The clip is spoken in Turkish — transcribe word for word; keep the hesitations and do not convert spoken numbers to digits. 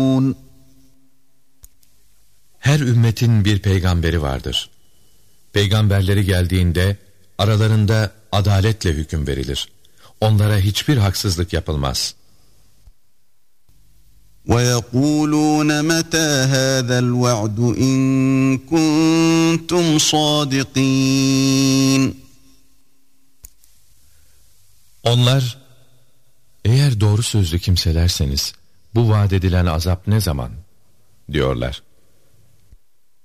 Her ümmetin bir peygamberi vardır. Peygamberleri geldiğinde aralarında adaletle hüküm verilir. Onlara hiçbir haksızlık yapılmaz. وَيَقُولُونَ مَتَى هَذَا الْوَعْدُ إِن كُنتُمْ صَادِقِينَ. Onlar, eğer doğru sözlü kimselerseniz bu vaat edilen azap ne zaman diyorlar.